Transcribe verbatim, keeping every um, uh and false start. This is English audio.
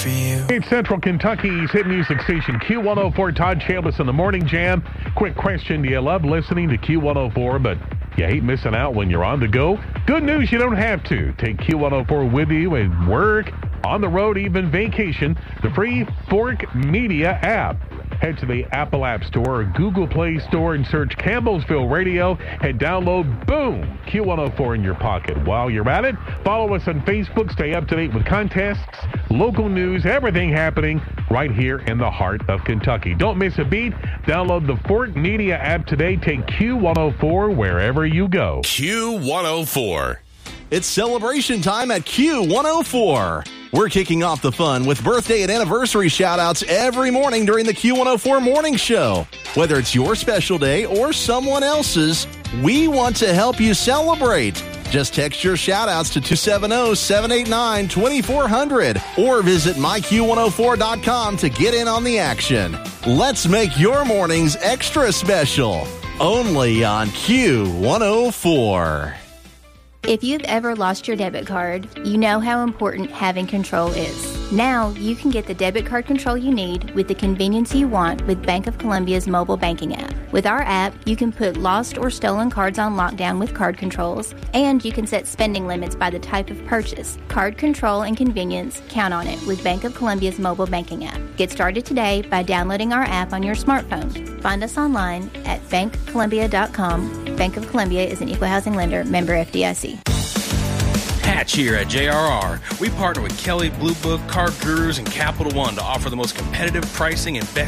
for you. It's Central Kentucky's hit music station, Q one oh four. Todd Chambers in the Morning Jam. Quick question, do you love listening to Q one oh four, but you hate missing out when you're on the go? Good news, you don't have to. Take Q one oh four with you at work, on the road, even vacation. The free Fork Media app. Head to the Apple App Store or Google Play Store and search Campbellsville Radio and download, boom, Q one oh four in your pocket. While you're at it, follow us on Facebook. Stay up to date with contests, local news, everything happening right here in the heart of Kentucky. Don't miss a beat. Download the Fork Media app today. Take Q one oh four wherever you go. Q one oh four. It's celebration time at Q one oh four. We're kicking off the fun with birthday and anniversary shout-outs every morning during the Q one oh four Morning Show. Whether it's your special day or someone else's, we want to help you celebrate. Just text your shout-outs to two seven zero, seven eight nine, two four zero zero or visit my q one oh four dot com to get in on the action. Let's make your mornings extra special. Only on Q one oh four. If you've ever lost your debit card, you know how important having control is. Now, you can get the debit card control you need with the convenience you want with Bank of Columbia's mobile banking app. With our app, you can put lost or stolen cards on lockdown with card controls, and you can set spending limits by the type of purchase. Card control and convenience, count on it with Bank of Columbia's mobile banking app. Get started today by downloading our app on your smartphone. Find us online at bank columbia dot com. Bank of Columbia is an equal housing lender, member F D I C. Hatch here at J R R. We partner with Kelly Blue Book, Car Gurus, and Capital One to offer the most competitive pricing and best